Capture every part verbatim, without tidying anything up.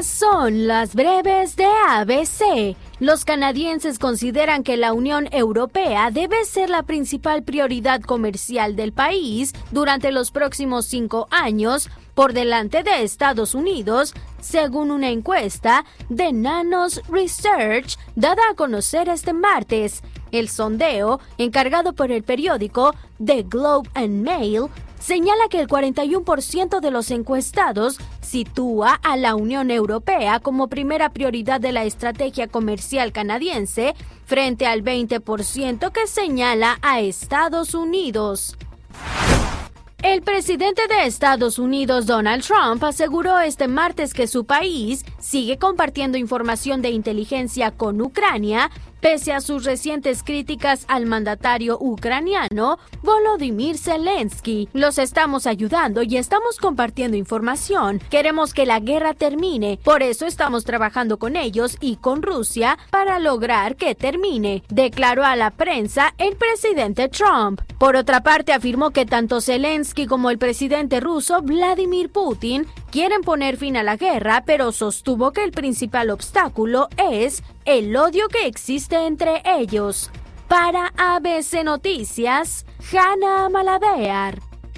Estas son las breves de A B C. Los canadienses consideran que la Unión Europea debe ser la principal prioridad comercial del país durante los próximos cinco años, por delante de Estados Unidos, según una encuesta de Nanos Research dada a conocer este martes. El sondeo, encargado por el periódico The Globe and Mail, señala que el cuarenta y uno por ciento de los encuestados sitúa a la Unión Europea como primera prioridad de la estrategia comercial canadiense, frente al veinte por ciento que señala a Estados Unidos. El presidente de Estados Unidos, Donald Trump, aseguró este martes que su país sigue compartiendo información de inteligencia con Ucrania, pese a sus recientes críticas al mandatario ucraniano, Volodymyr Zelensky. Los estamos ayudando y estamos compartiendo información. Queremos que la guerra termine, por eso estamos trabajando con ellos y con Rusia para lograr que termine, declaró a la prensa el presidente Trump. Por otra parte, afirmó que tanto Zelensky como el presidente ruso Vladimir Putin quieren poner fin a la guerra, pero sostuvo que el principal obstáculo es el odio que existe entre ellos. Para A B C Noticias, Hanna Malabear.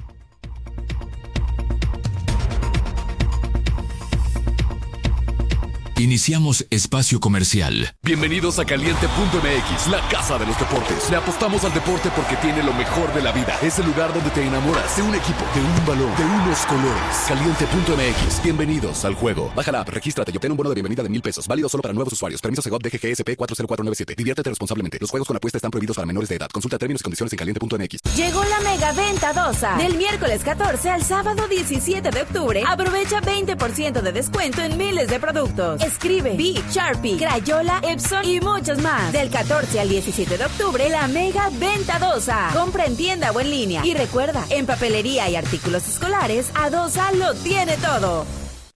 Iniciamos espacio comercial. Bienvenidos a Caliente punto M X, la casa de los deportes. Le apostamos al deporte porque tiene lo mejor de la vida. Es el lugar donde te enamoras de un equipo, de un balón, de unos colores. Caliente punto M X. Bienvenidos al juego. Baja la app, regístrate y obtén un bono de bienvenida de mil pesos. Válido solo para nuevos usuarios. Permiso Segov D G G S P cuatro cero cuatro nueve siete. Diviértete responsablemente. Los juegos con apuesta están prohibidos para menores de edad. Consulta términos y condiciones en caliente punto M X. Llegó la mega venta Dosa. Del miércoles catorce al sábado diecisiete de octubre, aprovecha veinte por ciento de descuento en miles de productos. Escribe Bic, Sharpie, Crayola, Epson y muchos más. Del catorce al diecisiete de octubre, la mega venta Dosa. Compra en tienda o en línea. Y recuerda, en papelería y artículos escolares, Adosa lo tiene todo.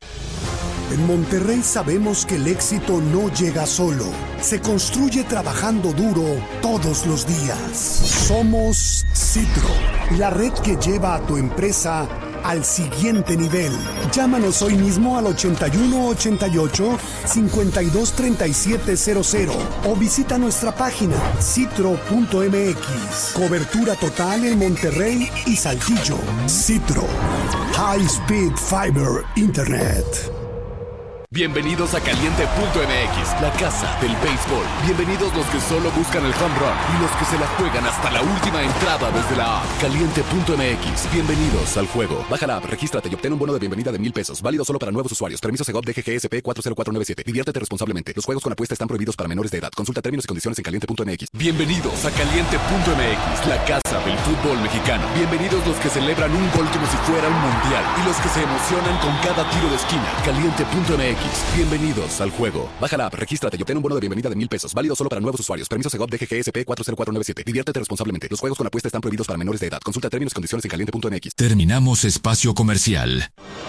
En Monterrey sabemos que el éxito no llega solo. Se construye trabajando duro todos los días. Somos Citro, la red que lleva a tu empresa al siguiente nivel. Llámanos hoy mismo al ochenta y uno ochenta y ocho, cincuenta y dos treinta y siete cero cero o visita nuestra página citro punto M X. Cobertura total en Monterrey y Saltillo. Citro. High Speed Fiber Internet. Bienvenidos a Caliente punto M X, la casa del béisbol. Bienvenidos los que solo buscan el home run y los que se la juegan hasta la última entrada desde la app. Caliente punto M X. Bienvenidos al juego. Baja la app, regístrate y obtén un bono de bienvenida de mil pesos. Válido solo para nuevos usuarios. Permiso Segov D G G S P cuatro cero cuatro nueve siete. Diviértete responsablemente. Los juegos con apuesta están prohibidos para menores de edad. Consulta términos y condiciones en caliente punto M X. Bienvenidos a Caliente punto M X, la casa del fútbol mexicano. Bienvenidos los que celebran un gol como si fuera un mundial y los que se emocionan con cada tiro de esquina. Caliente punto M X. Bienvenidos al juego. Baja la app, regístrate y obtén un bono de bienvenida de mil pesos. Válido solo para nuevos usuarios. Permiso Segov D G G S P cuatro cero cuatro nueve siete. Diviértete responsablemente. Los juegos con apuesta están prohibidos para menores de edad. Consulta términos y condiciones en caliente punto M X. Terminamos espacio comercial.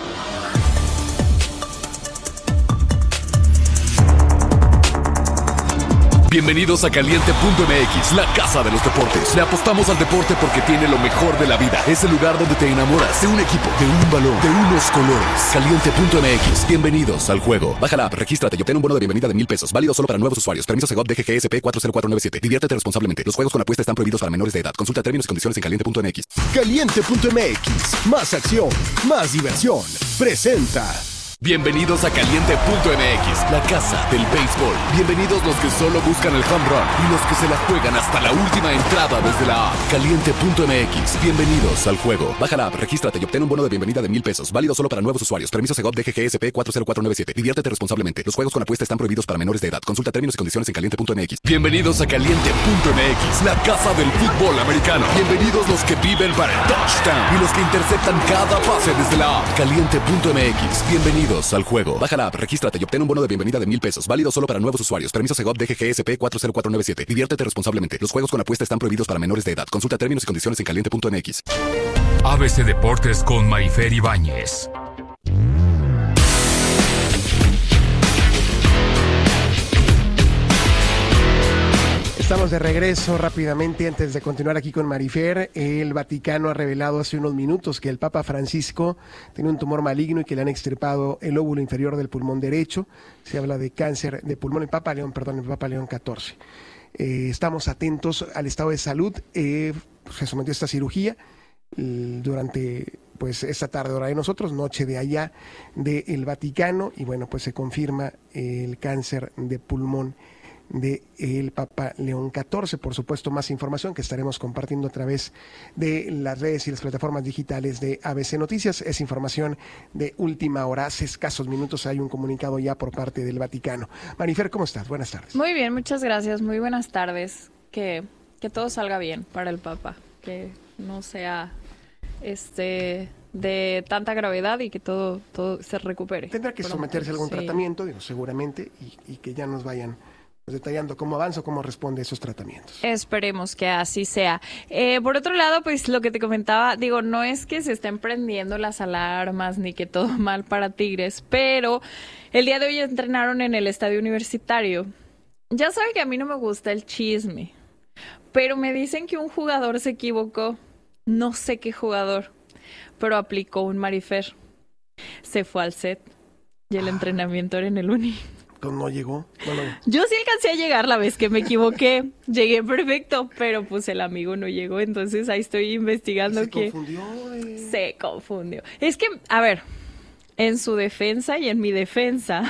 Bienvenidos a Caliente punto M X, la casa de los deportes. Le apostamos al deporte porque tiene lo mejor de la vida. Es el lugar donde te enamoras de un equipo, de un balón, de unos colores. Caliente punto M X. Bienvenidos al juego. Baja la app, regístrate y obtén un bono de bienvenida de mil pesos. Válido solo para nuevos usuarios. Permiso Segov D G G S P cuatro cero cuatro nueve siete. Diviértete responsablemente. Los juegos con apuesta están prohibidos para menores de edad. Consulta términos y condiciones en caliente punto M X. Caliente punto M X. Más acción, más diversión. Presenta. Bienvenidos a Caliente punto M X, la casa del béisbol. Bienvenidos los que solo buscan el home run y los que se la juegan hasta la última entrada desde la app. Caliente punto M X. Bienvenidos al juego. Baja la app, regístrate y obtén un bono de bienvenida de mil pesos. Válido solo para nuevos usuarios. Permiso Segov D G G S P cuatro cero cuatro nueve siete. Diviértete responsablemente. Los juegos con apuesta están prohibidos para menores de edad. Consulta términos y condiciones en caliente punto M X. Bienvenidos a Caliente punto M X, la casa del fútbol americano. Bienvenidos los que viven para el touchdown y los que interceptan cada pase desde la app. Caliente punto M X. Bienvenidos al juego. Baja la app, regístrate y obtén un bono de bienvenida de mil pesos. Válido solo para nuevos usuarios. Permiso Segov D G G S P cuatro cero cuatro nueve siete. Diviértete responsablemente. Los juegos con apuesta están prohibidos para menores de edad. Consulta términos y condiciones en caliente punto M X. A B C Deportes con Marifer Ibáñez. Estamos de regreso rápidamente antes de continuar aquí con Marifer. El Vaticano ha revelado hace unos minutos que el Papa Francisco tiene un tumor maligno y que le han extirpado el lóbulo inferior del pulmón derecho. Se habla de cáncer de pulmón. El Papa León, perdón, el Papa León catorce. Eh, estamos atentos al estado de salud. Eh, se sometió a esta cirugía eh, durante pues esta tarde hora de nosotros, noche de allá del Vaticano, y bueno, pues se confirma el cáncer de pulmón de el Papa León catorce. Por supuesto, más información que estaremos compartiendo a través de las redes y las plataformas digitales de A B C Noticias. Es información de última hora. Hace escasos minutos hay un comunicado ya por parte del Vaticano. Marifer, ¿cómo estás? Buenas tardes. Muy bien, muchas gracias. Muy buenas tardes. Que, que todo salga bien para el Papa. Que no sea este de tanta gravedad y que todo, todo se recupere. Tendrá que someterse a algún sí. tratamiento, digo, seguramente, y, y que ya nos vayan detallando cómo avanza o cómo responde a esos tratamientos. Esperemos que así sea. Eh, por otro lado, pues lo que te comentaba, digo, no es que se estén prendiendo las alarmas ni que todo mal para Tigres, pero el día de hoy entrenaron en el estadio universitario. Ya saben que a mí no me gusta el chisme, pero me dicen que un jugador se equivocó, no sé qué jugador, pero aplicó un Marifer. Se fue al set y el ah. entrenamiento era en el Uni. No llegó. Bueno. Yo sí alcancé a llegar la vez que me equivoqué. Llegué perfecto, pero pues el amigo no llegó. Entonces ahí estoy investigando se que... Se confundió. Eh. Se confundió. Es que, a ver, en su defensa y en mi defensa,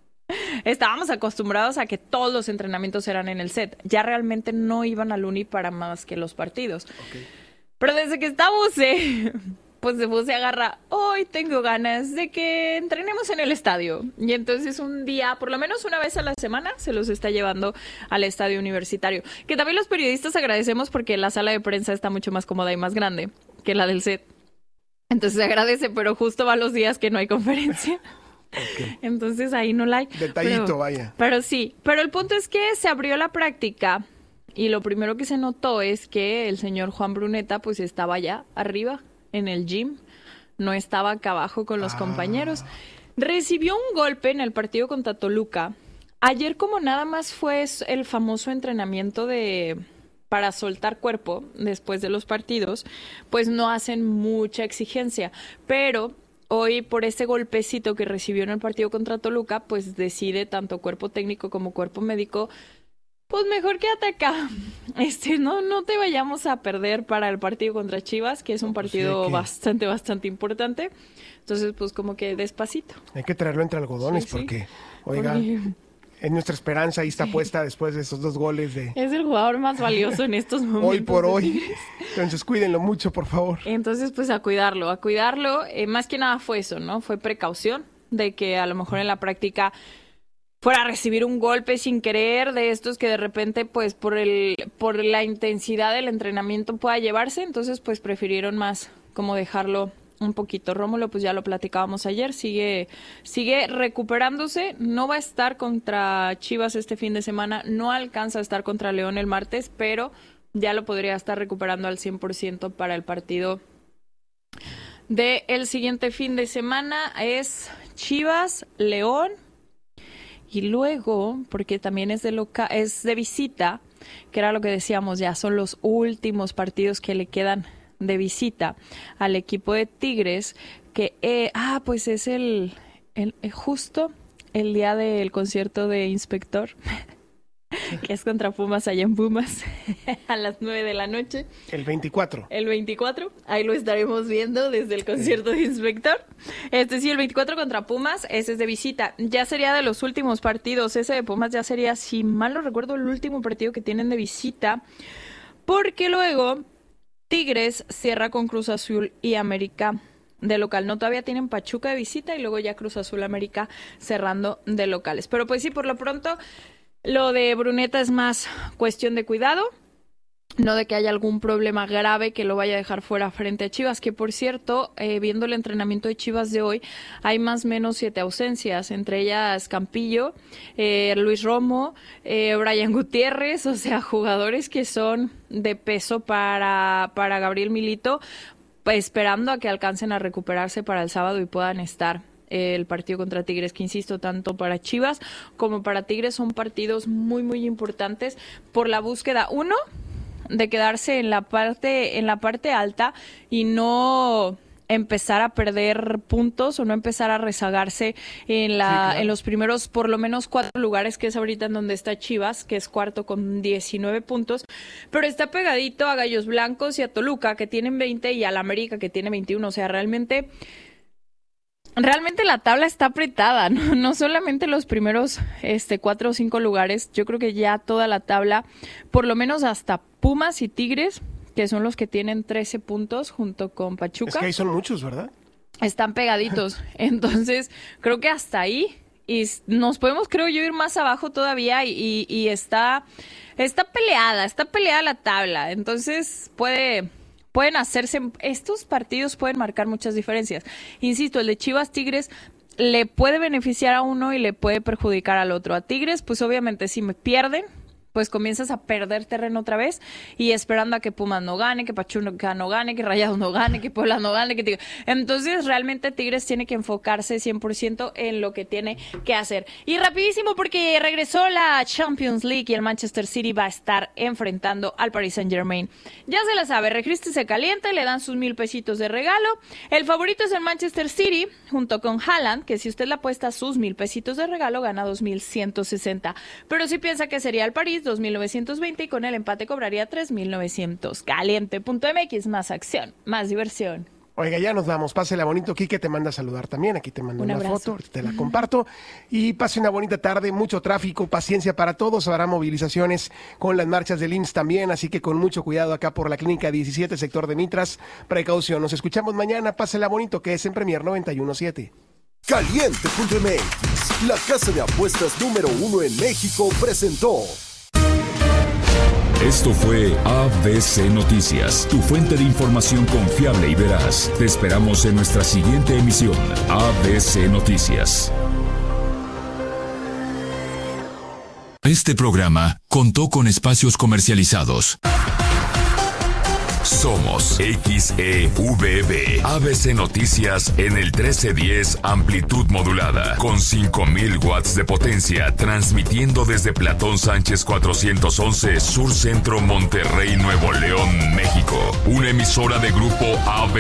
estábamos acostumbrados a que todos los entrenamientos eran en el set. Ya realmente no iban al Uni para más que los partidos. Okay. Pero desde que estamos... Eh, pues se puse a agarrar, hoy tengo ganas de que entrenemos en el estadio. Y entonces un día, por lo menos una vez a la semana, se los está llevando al estadio universitario. Que también los periodistas agradecemos porque la sala de prensa está mucho más cómoda y más grande que la del set. Entonces se agradece, pero justo va los días que no hay conferencia. Okay. Entonces ahí no la hay. Detallito, pero, vaya. Pero sí, pero el punto es que se abrió la práctica y lo primero que se notó es que el señor Juan Bruneta pues estaba allá arriba en el gym, no estaba acá abajo con los ah. compañeros. Recibió un golpe en el partido contra Toluca. Ayer, como nada más fue el famoso entrenamiento de para soltar cuerpo después de los partidos, pues no hacen mucha exigencia. Pero hoy, por ese golpecito que recibió en el partido contra Toluca, pues decide tanto cuerpo técnico como cuerpo médico, pues mejor quédate acá. Este, no, no te vayamos a perder para el partido contra Chivas, que es un partido sí, que... bastante, bastante importante. Entonces, pues como que despacito. Hay que traerlo entre algodones sí, porque, sí. oiga, porque... es nuestra esperanza, ahí está sí. puesta después de esos dos goles de... Es el jugador más valioso en estos momentos. Hoy por hoy. Entonces, cuídenlo mucho, por favor. Entonces, pues a cuidarlo, a cuidarlo. Eh, más que nada fue eso, ¿no? Fue precaución de que a lo mejor en la práctica fuera a recibir un golpe sin querer, de estos que de repente, pues, por el por la intensidad del entrenamiento pueda llevarse. Entonces, pues, prefirieron más como dejarlo un poquito. Rómulo, pues ya lo platicábamos ayer, sigue sigue recuperándose, no va a estar contra Chivas este fin de semana, no alcanza a estar contra León el martes, pero ya lo podría estar recuperando al cien por ciento para el partido de el siguiente fin de semana. Es Chivas, León, y luego, porque también es de loca, es de visita, que era lo que decíamos, ya son los últimos partidos que le quedan de visita al equipo de Tigres, que eh, ah pues es el, el, el justo el día del concierto de Inspector, que es contra Pumas allá en Pumas a las nueve de la noche. El veinticuatro. El veinticuatro, ahí lo estaremos viendo desde el concierto de Inspector. Este sí, el veinticuatro contra Pumas, ese es de visita. Ya sería de los últimos partidos, ese de Pumas ya sería, si mal no recuerdo, el último partido que tienen de visita, porque luego Tigres cierra con Cruz Azul y América de local. No, todavía tienen Pachuca de visita y luego ya Cruz Azul América cerrando de locales. Pero pues sí, por lo pronto, lo de Bruneta es más cuestión de cuidado, no de que haya algún problema grave que lo vaya a dejar fuera frente a Chivas, que por cierto, eh, viendo el entrenamiento de Chivas de hoy, hay más o menos siete ausencias, entre ellas Campillo, eh, Luis Romo, eh, Brian Gutiérrez, o sea, jugadores que son de peso para, para Gabriel Milito, pues, esperando a que alcancen a recuperarse para el sábado y puedan estar eh, el partido contra Tigres, que insisto, tanto para Chivas como para Tigres son partidos muy, muy importantes por la búsqueda, uno, de quedarse en la parte, en la parte alta y no empezar a perder puntos o no empezar a rezagarse en la sí, claro. en los primeros por lo menos cuatro lugares, que es ahorita en donde está Chivas, que es cuarto con diecinueve puntos, pero está pegadito a Gallos Blancos y a Toluca, que tienen veinte, y al América, que tiene veintiuno. O sea, realmente realmente la tabla está apretada, no, no solamente los primeros este cuatro o cinco lugares. Yo creo que ya toda la tabla, por lo menos hasta Pumas y Tigres, que son los que tienen trece puntos junto con Pachuca. Es que ahí son muchos, ¿verdad? Están pegaditos. Entonces, creo que hasta ahí. Y nos podemos, creo yo, ir más abajo todavía. Y, y, y está, está peleada, está peleada la tabla. Entonces, puede, pueden hacerse... Estos partidos pueden marcar muchas diferencias. Insisto, el de Chivas Tigres le puede beneficiar a uno y le puede perjudicar al otro. A Tigres, pues obviamente, si me pierden, pues comienzas a perder terreno otra vez y esperando a que Pumas no gane, que Pachuca no gane, que Rayados no gane, que Puebla no gane. que Tigres. Entonces realmente Tigres tiene que enfocarse cien por ciento en lo que tiene que hacer. Y rapidísimo, porque regresó la Champions League y el Manchester City va a estar enfrentando al Paris Saint-Germain. Ya se la sabe, regístrese caliente, le dan sus mil pesitos de regalo. El favorito es el Manchester City junto con Haaland, que si usted le apuesta sus mil pesitos de regalo gana dos mil ciento sesenta. Pero si piensa que sería el París, dos mil novecientos veinte, y con el empate cobraría tres mil novecientos. Caliente punto m x, más acción, más diversión. Oiga, ya nos vamos. Pásela bonito. Quique te manda a saludar también. Aquí te mando Un una abrazo. foto, te la comparto. Y pase una bonita tarde, mucho tráfico, paciencia para todos. Habrá movilizaciones con las marchas del I M S S también, así que con mucho cuidado acá por la Clínica diecisiete, sector de Mitras. Precaución. Nos escuchamos mañana. Pásela bonito, que es en Premier noventa y uno punto siete. Caliente punto m x, la casa de apuestas número uno en México, presentó. Esto fue A B C Noticias, tu fuente de información confiable y veraz. Te esperamos en nuestra siguiente emisión, A B C Noticias. Este programa contó con espacios comercializados. Somos X E V B, A B C Noticias en el trece diez amplitud modulada, con cinco mil watts de potencia, transmitiendo desde Platón Sánchez cuatrocientos once, Sur Centro, Monterrey, Nuevo León, México. Una emisora de Grupo A B C.